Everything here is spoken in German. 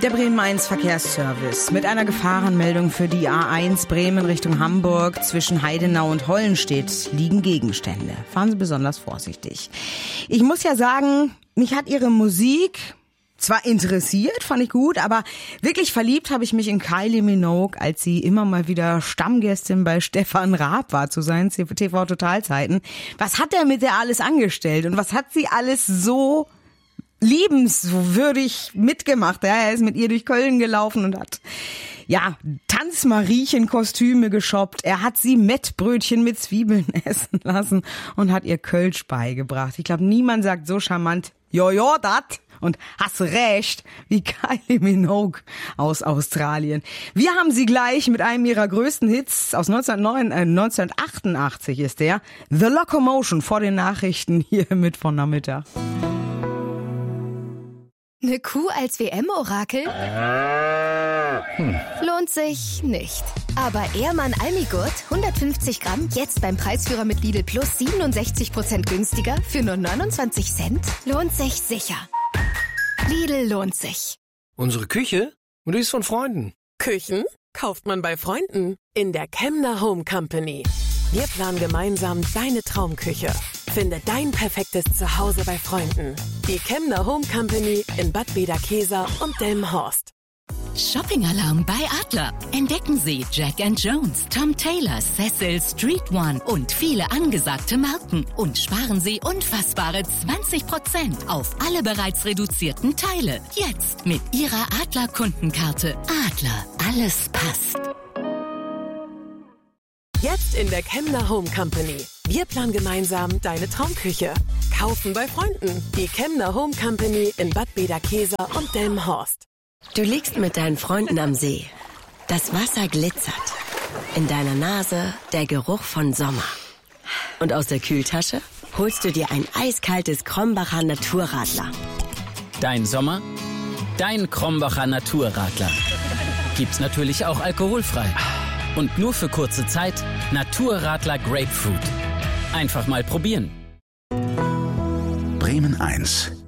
Der Bremen-1 mit einer Gefahrenmeldung für die A1 Bremen Richtung Hamburg. Zwischen Heidenau und Hollenstedt liegen Gegenstände. Fahren Sie besonders vorsichtig. Ich muss ja sagen, mich hat Ihre Musik zwar interessiert, fand ich gut, aber wirklich verliebt habe ich mich in Kylie Minogue, als sie immer mal wieder Stammgästin bei Stefan Raab war zu seinen TV-Totalzeiten. Was hat er mit der alles angestellt und was hat sie alles so liebenswürdig mitgemacht? Ja, er ist mit ihr durch Köln gelaufen und hat Tanzmariechen-Kostüme geshoppt. Er hat sie Mettbrötchen mit Zwiebeln essen lassen und hat ihr Kölsch beigebracht. Ich glaube, niemand sagt so charmant, jojo, dat und hast recht, wie Kylie Minogue aus Australien. Wir haben sie gleich mit einem ihrer größten Hits aus 1988 ist der, The Locomotion, vor den Nachrichten hier mit von Nachmittag. Eine Kuh als WM-Orakel? Lohnt sich nicht. Aber Ehrmann Almigurt, 150 Gramm, jetzt beim Preisführer mit Lidl Plus 67% günstiger für nur 29 Cent? Lohnt sich sicher. Lidl lohnt sich. Unsere Küche? Und die ist von Freunden. Küchen kauft man bei Freunden in der Kemner Home Company. Wir planen gemeinsam deine Traumküche. Finde dein perfektes Zuhause bei Freunden. Die Kemner Home Company in Bad Bederkesa und Delmenhorst. Shopping-Alarm bei Adler. Entdecken Sie Jack & Jones, Tom Taylor, Cecil, Street One und viele angesagte Marken. Und sparen Sie unfassbare 20% auf alle bereits reduzierten Teile. Jetzt mit Ihrer Adler-Kundenkarte. Adler, alles passt. Jetzt in der Kemner Home Company. Wir planen gemeinsam deine Traumküche. Kaufen bei Freunden. Die Kemner Home Company in Bad Bederkesa und Delmenhorst. Du liegst mit deinen Freunden am See. Das Wasser glitzert. In deiner Nase der Geruch von Sommer. Und aus der Kühltasche holst du dir ein eiskaltes Krombacher Naturradler. Dein Sommer, dein Krombacher Naturradler. Gibt's natürlich auch alkoholfrei. Und nur für kurze Zeit Naturradler Grapefruit. Einfach mal probieren. Bremen 1